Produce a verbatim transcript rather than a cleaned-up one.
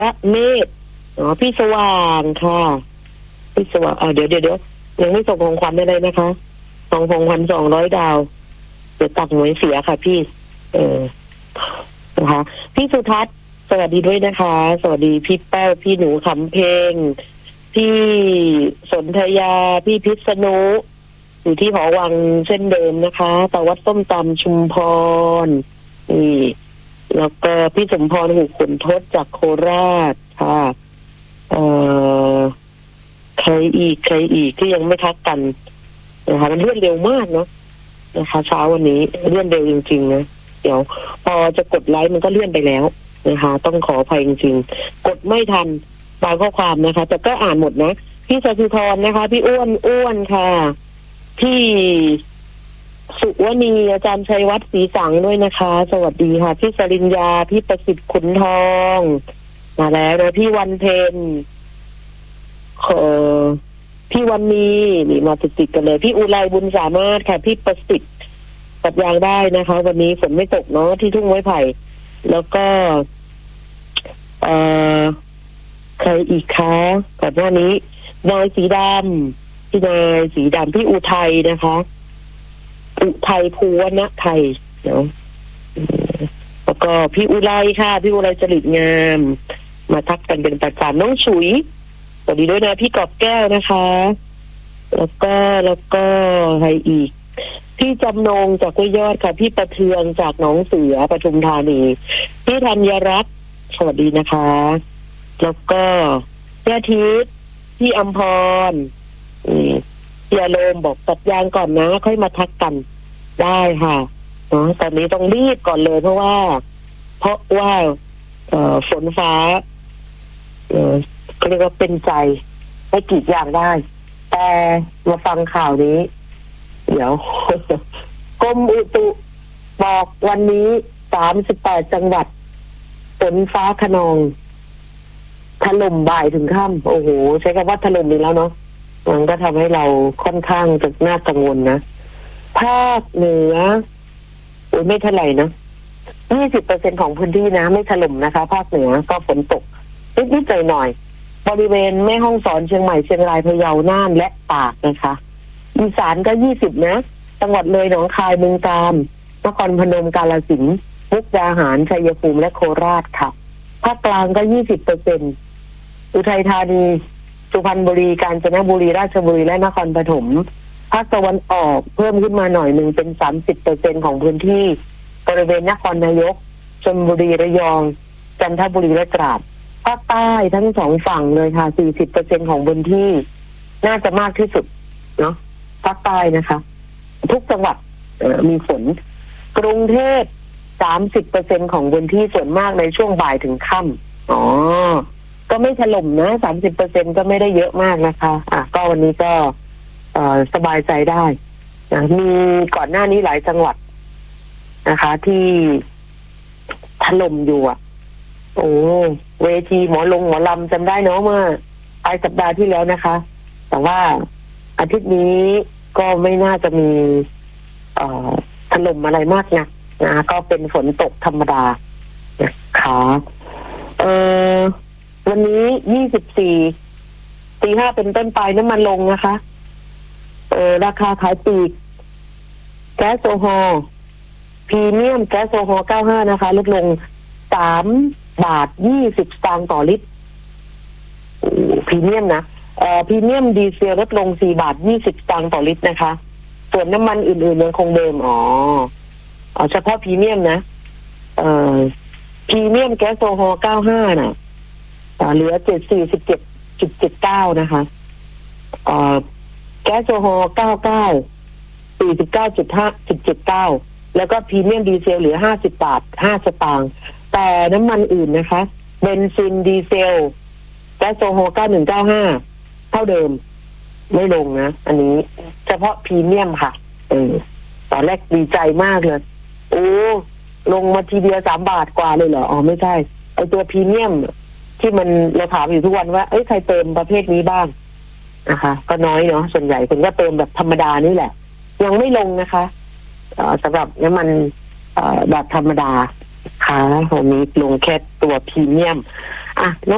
พระเมธอ๋อพี่สว่างค่ะพี่สว่างอ่าเดี๋ยวเดี๋ยวเดี๋ยวยังไม่ส่งของขวัญอะไรนะคะสองของขวัญสองร้อยดาวเดี๋ยวตัดหน่วยเสียค่ะพี่เออนะคะพี่สุทัศน์สวัสดีด้วยนะคะ สวัสดีพี่แป้วพี่หนูคำเพลงพี่สนธยาพี่พิษณุอยู่ที่หอวังเช่นเดิมนะคะตะวัดส้มตำชุมพรนี่แล้วก็พี่สมพรหูขุนทศจากโคราชค่ะเอ่อใครอีกใครอีกที่ยังไม่ทักกันนะคะมันเลื่อนเร็วมากเนาะนะคะเช้าวันนี้เลื่อนเร็วจริงๆนะเดี๋ยวพอจะกดไลค์มันก็เลื่อนไปแล้วนะคะต้องขออภัยจริงๆกดไม่ทันบางข้อความนะคะแต่ก็อ่านหมดนะพี่สศิธรนะคะพี่อ้วนอ้วนค่ะพี่สุวณีอาจารย์ชัยวัฒน์ศรีสังด้วยนะคะสวัสดีค่ะพี่สริญญาพี่ประสิทธิ์ขุนทองมาแล้วนะพี่วันเพ็ญเออพี่วันนี้นี่มาติดๆกันเลยพี่อุไรบุญสามารถค่ะพี่ประสิทธิ์ตัดยางได้นะคะวันนี้ฝนไม่ตกเนาะที่ทุ่งไม้ไผ่แล้วก็เอ่อใครอีกคะก่อนหน้านี้นายสีดำพี่นายสีดำพี่อุทัยนะคะอุทัยภูวนะไทยเนาะแล้วก็พี่อุไรค่ะพี่อุไรจริตงามมาทักกันเป็นประจำน้องฉุยสวัสดีด้วยนะพี่กอบแก้วนะคะแล้วก็แล้วก็ใครอีกพี่จำนงจากห้วยยอดค่ะพี่ประเทืองจากหนองเสือปทุมธานีพี่ธัญรัตน์สวัสดีนะคะแล้วก็พี่อาทิตย์พี่อำพรพี่อารมณ์บอกตัดยางก่อนนะค่อยมาทักกันได้ค่ะเนาะตอนนี้ต้องรีบก่อนเลยเพราะว่าเพราะว่าเอ่อฝนฟ้าเอ่อก็เรียกว่าเป็นใจให้กรีดยางได้แต่มาฟังข่าวนี้เดี๋ยวกรมอุตุบอกวันนี้สามสิบแปดจังหวัดฝนฟ้าคะนองถล่มบ่ายถึงค่ำโอ้โหใช้คำว่าถล่มอีกแล้วเนาะมันก็ทำให้เราค่อนข้างจะน่ากังวลนะภาคเหนือโอ้ยไม่เท่าไหร่นะยี่สิบเปอร์เซ็นของพื้นที่นะไม่ถล่มนะคะภาคเหนือก็ฝนตกนิดๆหน่อยๆบริเวณแม่ฮ่องสอนเชียงใหม่เชียงรายพะเยาน่านและตากนะคะอีสานก็ยี่สิบนะจังหวัดเลยหนองคายบึงกาฬนครพนมกาฬสินธุ์มุกดาหารชัยภูมิและโคราชค่ะภาคกลางก็ยี่สิบเปอร์เซ็นอุทัยธานีสุพรรณบุรีกาญจนบุรีราชบุรีและนครปฐมภาคตะวันออกเพิ่มขึ้นมาหน่อยหนึ่งเป็นสามสิบเปอร์เซ็นของพื้นที่บริเวณนครนายกชลบุรีระยองจันทบุรีและตราดภาคใต้ทั้งสองฝั่งเลยค่ะสี่สิบเปอร์เซ็นของพื้นที่น่าจะมากที่สุดเนาะภาคใต้นะคะทุกจังหวัดมีฝนกรุงเทพสามสิบเปอร์เซ็นของพื้นที่ส่วนมากในช่วงบ่ายถึงค่ำอ๋อก็ไม่ถล่มนะสามสิบเปอร์เซ็นก็ไม่ได้เยอะมากนะคะอ่ะก็วันนี้ก็เอ่อสบายใจได้นะมีก่อนหน้านี้หลายจังหวัดนะคะที่ถล่มอยู่อ่ะโอ้เวทีหมอลงหมอลำจำได้เนาะเมื่อปลายสัปดาห์ที่แล้วนะคะแต่ว่าอาทิตย์นี้ก็ไม่น่าจะมีเอ่อถล่มอะไรมากนะนะก็เป็นฝนตกธรรมดานะคะเอ่อวันนี้ยี่สิบสี่ตีห้าเป็นต้นไปน้ำมันลงนะคะเออราคาขายปลีกแก๊สโซฮอล์พรีเมียมแก๊สโซฮอล์เก้าห้านะคะลดลงสามบาทยี่สิบสตางค์ต่อลิตรพรีเมียมนะเอ่อพรีเมียมดีเซลลดลงสี่บาทยี่สิบสตางค์ต่อลิตรนะคะส่วนน้ำมันอื่นๆยังคงเดิมอ๋ออ๋อเฉพาะพรีเมียมนะเอ่อพรีเมียมแก๊สโซฮอล์เก้าห้าน่ะเหลือเจ็ดสี่สิบเจ็ดจุดเจ็ดเก้านะคะเอ่อแก๊สโซฮอล์เก้าเก้าสี่สิบเก้าจุดห้าจุดเจ็ดเก้าแล้วก็พรีเมียมดีเซลเหลือห้าสิบบาทห้าสตางค์แต่น้ำมันอื่นนะคะเบนซินดีเซลแก๊สโซฮอล์เก้าหนึ่งเก้าห้าเท่าเดิมไม่ลงนะอันนี้เฉพาะพรีเมียมค่ะเออตอนแรกดีใจมากเลยโอ้ลงมาทีเดียวสามบาทกว่าเลยเหรออ๋อไม่ใช่ไอตัวพรีเมียมที่มันเราถามอยู่ทุกวันว่าเอ้ยใครเติมประเภทนี้บ้างนะคะก็น้อยเนาะส่วนใหญ่คนก็เติมแบบธรรมดานี่แหละยังไม่ลงนะคะสำหรับน้ำมันแบบธรรมดาค่ะวันนี้ลงแค่ตัวพรีเมียมอ่ะ